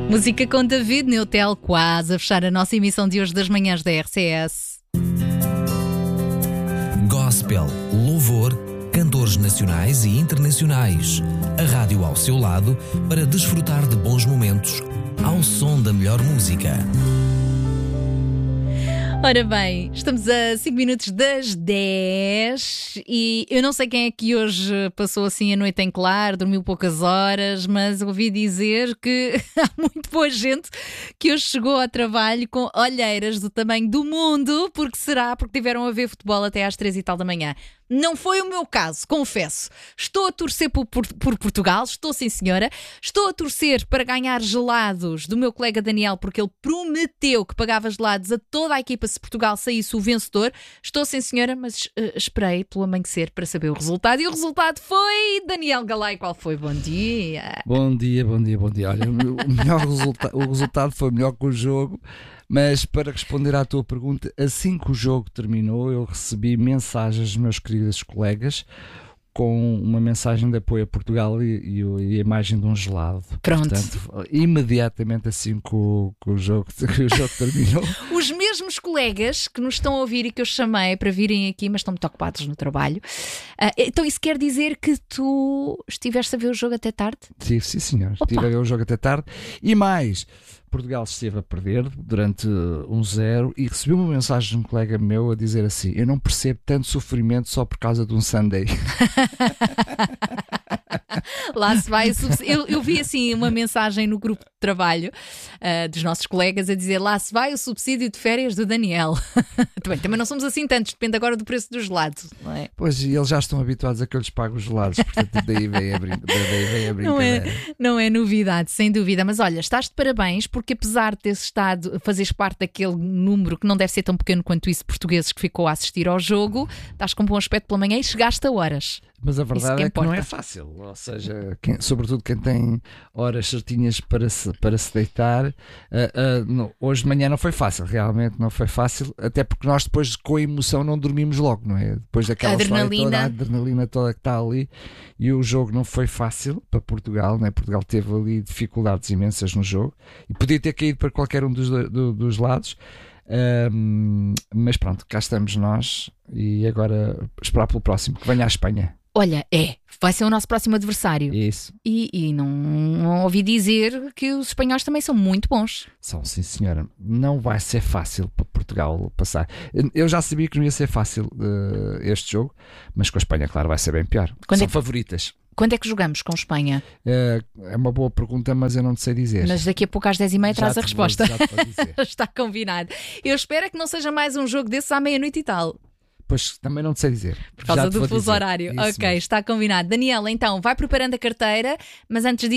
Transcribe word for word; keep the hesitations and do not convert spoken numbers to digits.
Música com David Neutel, quase a fechar a nossa emissão de hoje das manhãs da R C S. Gospel, louvor, cantores nacionais e internacionais. A rádio ao seu lado para desfrutar de bons momentos ao som da melhor música. Ora bem, estamos a cinco minutos das dez e eu não sei quem é que hoje passou assim a noite em claro, dormiu poucas horas, mas ouvi dizer que há muito boa gente que hoje chegou ao trabalho com olheiras do tamanho do mundo, porque será? Porque tiveram a ver futebol até às três e tal da manhã. Não foi o meu caso, confesso. Estou a torcer por, por, por Portugal, estou sim senhora. Estou a torcer para ganhar gelados do meu colega Daniel, porque ele prometeu que pagava gelados a toda a equipa se Portugal saísse o vencedor. Estou sim senhora, mas uh, esperei pelo amanhecer para saber o resultado. E o resultado foi Daniel Galay. Qual foi? Bom dia. Bom dia, bom dia, bom dia. Olha, o, melhor resulta- o resultado foi melhor que o jogo. Mas para responder à tua pergunta, assim que o jogo terminou, eu recebi mensagens dos meus queridos colegas com uma mensagem de apoio a Portugal e, e, e a imagem de um gelado. Pronto. Portanto, imediatamente assim que o, que o, jogo, que o jogo terminou. Os mesmos colegas que nos estão a ouvir e que eu chamei para virem aqui, mas estão muito ocupados no trabalho. Uh, então isso quer dizer que tu estiveste a ver o jogo até tarde? Sim, sim senhor. Opa. Estive a ver o jogo até tarde. E mais, Portugal esteve a perder durante um zero e recebi uma mensagem de um colega meu a dizer assim: eu não percebo tanto sofrimento só por causa de um Sunday. Lá se vai. Eu, eu vi assim uma mensagem no grupo de trabalho uh, dos nossos colegas a dizer: lá se vai o subsídio de férias do Daniel. Bem, também não somos assim tantos, depende agora do preço dos gelados, não é? Pois, e eles já estão habituados a que eu lhes pago os gelados, portanto daí vem a, brin- daí vem a brincadeira. Não é, não é novidade, sem dúvida. Mas olha, estás de parabéns, porque apesar de teres estado, fazeres parte daquele número que não deve ser tão pequeno quanto isso, portugueses que ficou a assistir ao jogo, estás com um bom aspecto pela manhã e chegaste a horas. Mas a verdade que é que não importa. é fácil, ou seja, quem- sobretudo quem tem horas certinhas para se, para se deitar, ah, ah, não, hoje de manhã não foi fácil, realmente não foi fácil, até porque nós depois com a emoção não dormimos logo, não é? Depois daquela história Adrenalina. toda, a adrenalina toda que está ali, e o jogo não foi fácil para Portugal, não é? Portugal teve ali dificuldades imensas no jogo, e podia ter caído para qualquer um dos, do- dos lados. Ahm, mas pronto, cá estamos nós e agora esperar pelo próximo, que venha à Espanha. Olha, é, vai ser o nosso próximo adversário. Isso. E, e não, não ouvi dizer que os espanhóis também são muito bons. São, sim senhora. Não vai ser fácil para Portugal passar. Eu já sabia que não ia ser fácil uh, este jogo, mas com a Espanha, claro, vai ser bem pior. Quando São é que- favoritas. Quando é que jogamos com Espanha? Uh, é uma boa pergunta, mas eu não te sei dizer. Mas daqui a pouco às dez e meia Já traz a te vou- resposta. já te vou dizer. Está combinado. Eu espero é que não seja mais um jogo desses à meia-noite e tal. Pois também não te sei dizer. Por causa Já te do vou fuso dizer. horário. Isso Ok, mesmo. está combinado. Daniela, então, vai preparando a carteira, mas antes disso